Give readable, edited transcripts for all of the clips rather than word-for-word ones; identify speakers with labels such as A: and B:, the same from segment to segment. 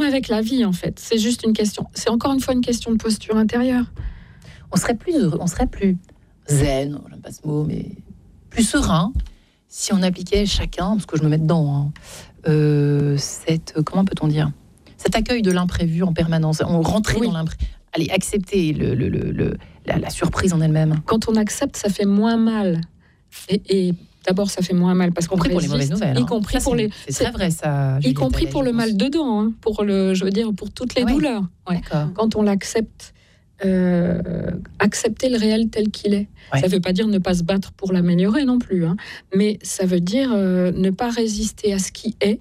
A: avec la vie, en fait. C'est juste une question. C'est encore une fois une question de posture intérieure.
B: On serait plus heureux, on serait plus zen, j'aime pas ce mot, mais plus serein si on appliquait chacun, parce que je me mets dedans, comment peut-on dire, cet accueil de l'imprévu en permanence. On rentrait dans l'imprévu. Allez, accepter la surprise en elle-même.
A: Quand on accepte, ça fait moins mal. Et d'abord, ça fait moins mal parce qu'on
B: compris pour
A: résiste,
B: les mauvaises nouvelles.
A: y compris
B: ça,
A: pour les.
B: C'est très vrai ça.
A: Y compris pour le mal dedans, pour toutes les douleurs. Ouais.
B: D'accord.
A: Quand on l'accepte, accepter le réel tel qu'il est.
B: Ouais.
A: Ça ne veut pas dire ne pas se battre pour l'améliorer non plus, mais ça veut dire ne pas résister à ce qui est.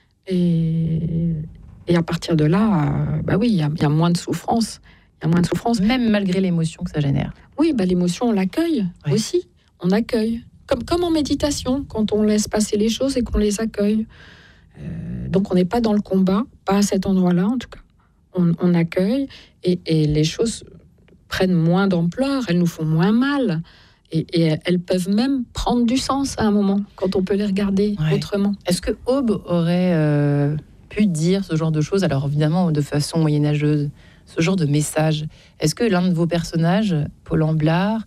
A: Et à partir de là, il y a moins de souffrance. Il y a moins de souffrance.
B: Même malgré l'émotion que ça génère.
A: Oui, l'émotion, on l'accueille aussi. On accueille. Comme en méditation, quand on laisse passer les choses et qu'on les accueille. Donc on n'est pas dans le combat, pas à cet endroit-là en tout cas. On accueille et les choses prennent moins d'ampleur, elles nous font moins mal. Et elles peuvent même prendre du sens à un moment, quand on peut les regarder autrement.
B: Est-ce que Aube aurait pu dire ce genre de choses, alors évidemment de façon moyenâgeuse, ce genre de message? Est-ce que l'un de vos personnages, Paul Amblard,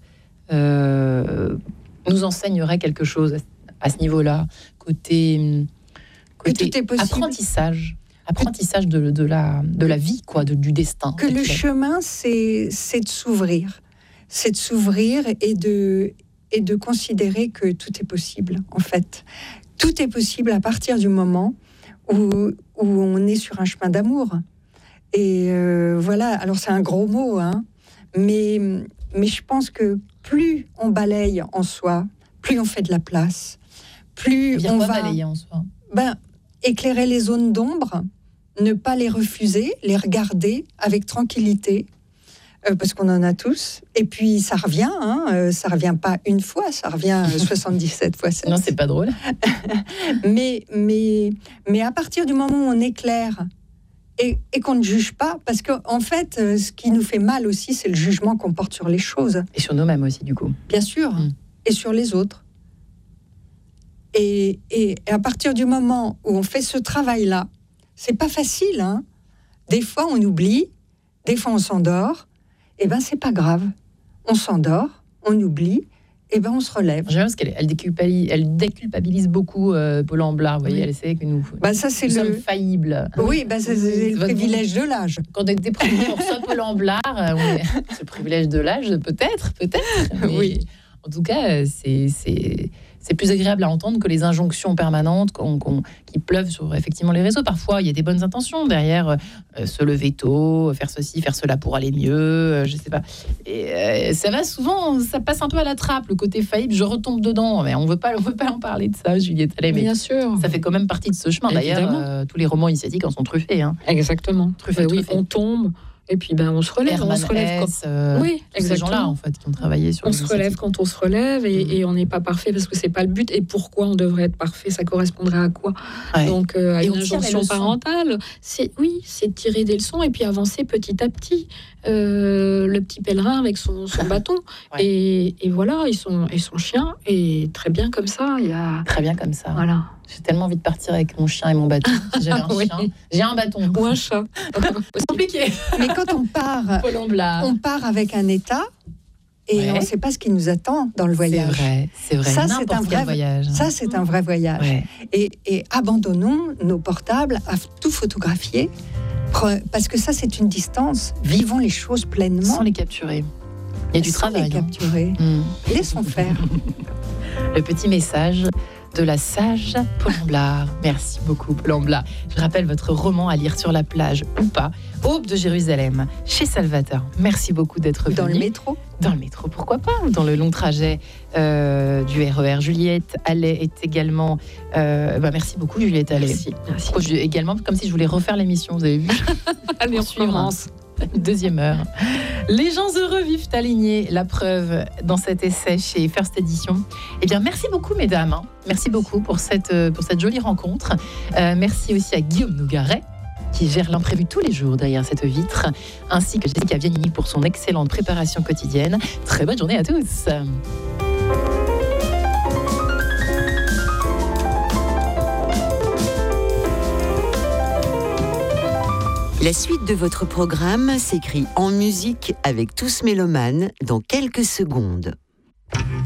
B: nous enseignerait quelque chose à ce niveau-là, côté apprentissage de la vie, quoi, du destin?
C: Que le chemin, c'est de s'ouvrir. C'est de s'ouvrir et de considérer que tout est possible, en fait. Tout est possible à partir du moment où on est sur un chemin d'amour. Et voilà, alors c'est un gros mot, mais je pense que plus on balaye en soi, plus on fait de la place, plus on va
B: balayer en soi.
C: Éclairer les zones d'ombre, ne pas les refuser, les regarder avec tranquillité, parce qu'on en a tous. Et puis ça revient, ça revient pas une fois, ça revient 77 fois 7.
B: Non, c'est pas drôle.
C: mais à partir du moment où on éclaire et qu'on ne juge pas, parce qu'en fait, ce qui nous fait mal aussi, c'est le jugement qu'on porte sur les choses.
B: Et sur nous-mêmes aussi, du coup.
C: Bien sûr, et sur les autres. Et à partir du moment où on fait ce travail-là, c'est pas facile, Des fois, on oublie, des fois, on s'endort. C'est pas grave. On s'endort, on oublie, on se relève.
B: J'aime parce qu'elle déculpabilise beaucoup Paul Amblard. Vous voyez, elle sait que nous sommes faillibles.
C: Oui, c'est le privilège de l'âge.
B: Quand on était premier, on reçoit Paul Amblard. C'est le privilège de l'âge, peut-être. Mais
C: oui.
B: En tout cas, c'est plus agréable à entendre que les injonctions permanentes qui pleuvent sur effectivement les réseaux. Parfois, il y a des bonnes intentions derrière, se lever tôt, faire ceci, faire cela pour aller mieux, je sais pas. Et ça va souvent, ça passe un peu à la trappe, le côté faillible, je retombe dedans. Mais on veut pas en parler de ça, Juliette Allais.
A: Bien sûr.
B: Ça fait quand même partie de ce chemin. D'ailleurs, tous les romans initiatiques en sont truffés.
A: Exactement.
B: Truffés.
A: On tombe. Et puis on se relève.
B: Herman
A: on se relève
B: Hesse, ces gens-là en fait qui ont travaillé sur.
A: On se relève quand on se relève et on n'est pas parfait parce que c'est pas le but. Et pourquoi on devrait être parfait? Ça correspondrait à quoi? Donc à une injonction parentale. C'est tirer des leçons et puis avancer petit à petit. Le petit pèlerin avec son bâton et voilà et son chien et très bien comme ça.
B: Très bien comme ça.
A: Voilà.
B: J'ai tellement envie de partir avec mon chien et mon bâton. Si j'avais un chien, j'ai un bâton.
A: Ou un chat.
B: C'est compliqué.
C: Mais quand on part, on part avec un état et on ne sait pas ce qui nous attend dans le voyage.
B: C'est vrai.
C: Ça, c'est un vrai voyage. Ça, c'est un vrai voyage.
B: Ouais.
C: Et abandonnons nos portables à tout photographier parce que ça, c'est une distance. Vivons les choses pleinement.
B: Sans les capturer. Il y a du travail.
C: Les capturer. Laissons faire.
B: Le petit message de la sage Paul Amblard. Merci beaucoup, Paul Amblard. Je rappelle votre roman à lire sur la plage ou pas, Aube de Jérusalem, chez Salvateur. Merci beaucoup d'être venu.
C: Dans le métro.
B: Dans le métro, pourquoi pas, ou dans le long trajet du RER. Juliette Allais est également... merci beaucoup, Juliette Allais.
A: Merci.
B: Également, comme si je voulais refaire l'émission, vous avez vu?
A: Allez, on commence.
B: Deuxième heure. Les gens heureux vivent alignés, la preuve dans cet essai chez First Edition. Eh bien, merci beaucoup, mesdames. Merci beaucoup pour cette jolie rencontre. Merci aussi à Guillaume Nougaret, qui gère l'imprévu tous les jours derrière cette vitre, ainsi que Jessica Vianini pour son excellente préparation quotidienne. Très bonne journée à tous.
D: La suite de votre programme s'écrit en musique avec Tous Mélomanes dans quelques secondes.